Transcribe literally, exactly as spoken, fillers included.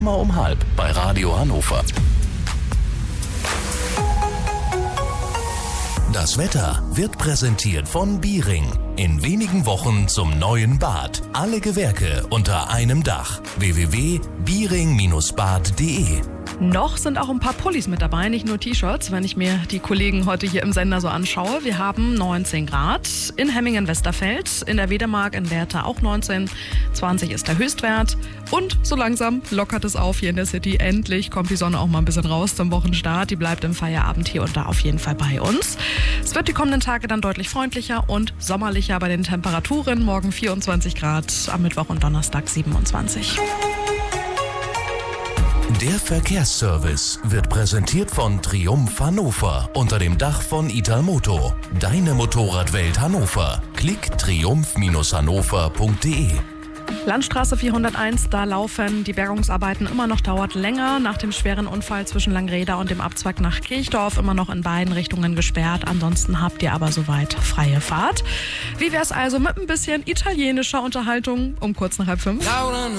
Mal um halb bei Radio Hannover. Das Wetter wird präsentiert von Biering. In wenigen Wochen zum neuen Bad. Alle Gewerke unter einem Dach. w w w punkt biering Bindestrich bad punkt de. Noch sind auch ein paar Pullis mit dabei, nicht nur T-Shirts, wenn ich mir die Kollegen heute hier im Sender so anschaue. Wir haben neunzehn Grad in Hemmingen-Westerfeld, in der Wedemark in Werther auch neunzehn, zwanzig ist der Höchstwert. Und so langsam lockert es auf hier in der City. Endlich kommt die Sonne auch mal ein bisschen raus zum Wochenstart. Die bleibt im Feierabend hier und da auf jeden Fall bei uns. Es wird die kommenden Tage dann deutlich freundlicher und sommerlicher bei den Temperaturen. Morgen vierundzwanzig Grad, am Mittwoch und Donnerstag siebenundzwanzig. Der Verkehrsservice wird präsentiert von Triumph Hannover unter dem Dach von Italmoto. Deine Motorradwelt Hannover. Klick triumph Bindestrich hannover punkt de. Landstraße vierhunderteins, da laufen die Bergungsarbeiten immer noch, dauert länger. Nach dem schweren Unfall zwischen Langreda und dem Abzweig nach Kirchdorf immer noch in beiden Richtungen gesperrt. Ansonsten habt ihr aber soweit freie Fahrt. Wie wär's also mit ein bisschen italienischer Unterhaltung um kurz nach halb fünf?